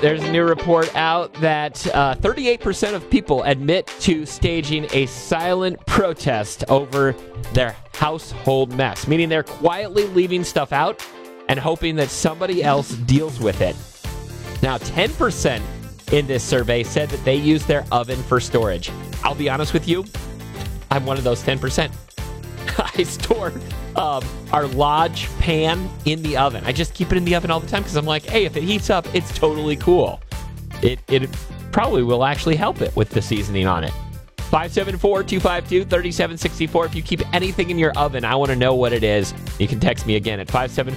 There's a new report out that 38% of people admit to staging a silent protest over their household mess, meaning they're quietly leaving stuff out and hoping that somebody else deals with it. Now, 10% in this survey said that they use their oven for storage. I'll be honest with you, I'm one of those 10%. I store our Lodge pan in the oven. I just keep it in the oven all the time because I'm like, hey, if it heats up, it's totally cool. It probably will actually help it with the seasoning on it. 574-252-3764. If you keep anything in your oven, I want to know what it is. You can text me again at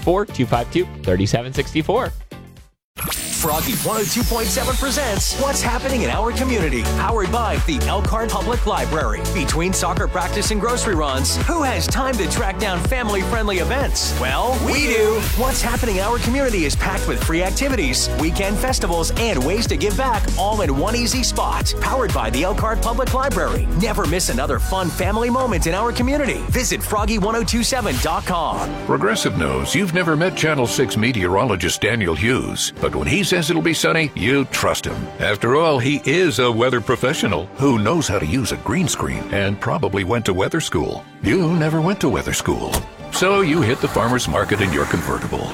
574-252-3764. Froggy 102.7 presents What's Happening in Our Community, powered by the Elkhart Public Library. Between soccer practice and grocery runs, who has time to track down family-friendly events? Well, we do. What's Happening in Our Community is packed with free activities, weekend festivals, and ways to give back, all in one easy spot. Powered by the Elkhart Public Library. Never miss another fun family moment in our community. Visit froggy1027.com. Progressive knows you've never met Channel 6 meteorologist Daniel Hughes, but when he says it'll be sunny, you trust him. After all, he is a weather professional who knows how to use a green screen and probably went to weather school. You never went to weather school, so you hit the farmer's market in your convertible.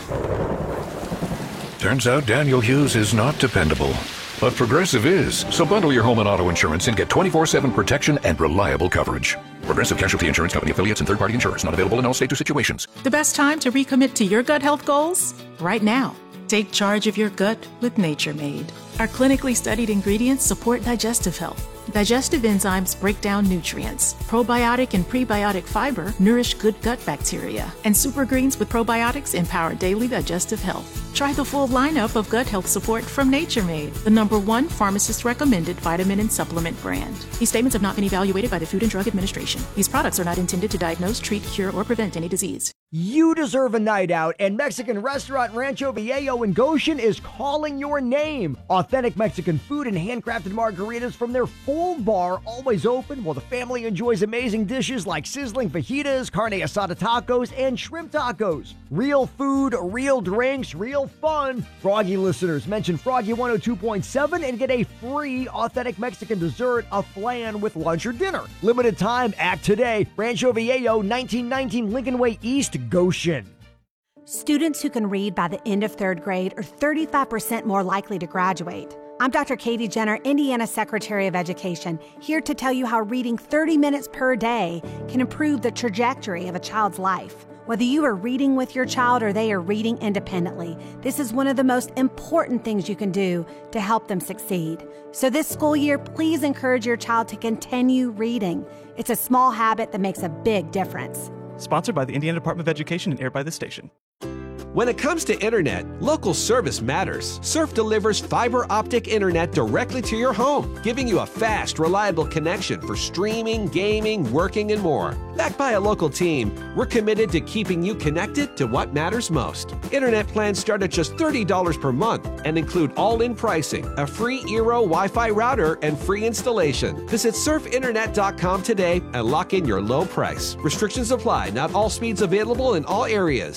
Turns out Daniel Hughes is not dependable, but Progressive is. So bundle your home and auto insurance and get 24/7 protection and reliable coverage. Progressive Casualty Insurance Company affiliates and third-party insurers. Not available in all states or situations. The best time to recommit to your gut health goals? Right now. Take charge of your gut with Nature Made. Our clinically studied ingredients support digestive health. Digestive enzymes break down nutrients. Probiotic and prebiotic fiber nourish good gut bacteria. And super greens with probiotics empower daily digestive health. Try the full lineup of gut health support from Nature Made, the #1 pharmacist-recommended vitamin and supplement brand. These statements have not been evaluated by the Food and Drug Administration. These products are not intended to diagnose, treat, cure, or prevent any disease. You deserve a night out, and Mexican restaurant Rancho Viejo in Goshen is calling your name. Authentic Mexican food and handcrafted margaritas from their full bar, always open, while the family enjoys amazing dishes like sizzling fajitas, carne asada tacos, and shrimp tacos. Real food, real drinks, real fun. Froggy listeners, mention Froggy 102.7 and get a free authentic Mexican dessert, a flan with lunch or dinner. Limited time, act today. Rancho Viejo, 1919 Lincoln Way East, Goshen. Students who can read by the end of third grade are 35% more likely to graduate. I'm Dr. Katie Jenner, Indiana Secretary of Education, here to tell you how reading 30 minutes per day can improve the trajectory of a child's life. Whether you are reading with your child or they are reading independently, this is one of the most important things you can do to help them succeed. So this school year, please encourage your child to continue reading. It's a small habit that makes a big difference. Sponsored by the Indiana Department of Education and aired by this station. When it comes to internet, local service matters. Surf delivers fiber optic internet directly to your home, giving you a fast, reliable connection for streaming, gaming, working, and more. Backed by a local team, we're committed to keeping you connected to what matters most. Internet plans start at just $30 per month and include all-in pricing, a free Eero Wi-Fi router, and free installation. Visit surfinternet.com today and lock in your low price. Restrictions apply. Not all speeds available in all areas.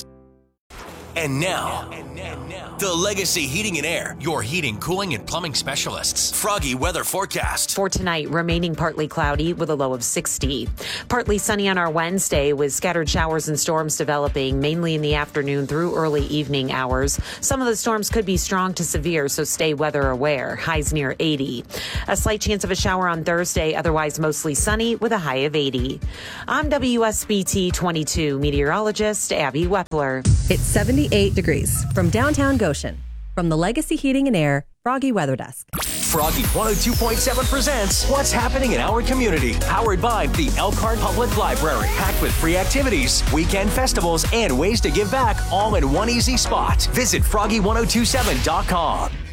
And now, the Legacy Heating and Air, your heating, cooling, and plumbing specialists. Froggy weather forecast. For tonight, remaining partly cloudy with a low of 60. Partly sunny on our Wednesday with scattered showers and storms developing mainly in the afternoon through early evening hours. Some of the storms could be strong to severe, so stay weather aware. Highs near 80. A slight chance of a shower on Thursday, otherwise mostly sunny with a high of 80. I'm WSBT 22 meteorologist Abby Wepler. It's 78 degrees from downtown Goshen. From the Legacy Heating and Air Froggy Weather Desk. Froggy 102.7 presents What's Happening in Our Community, powered by the Elkhart Public Library. Packed with free activities, weekend festivals, and ways to give back, all in one easy spot. Visit froggy1027.com.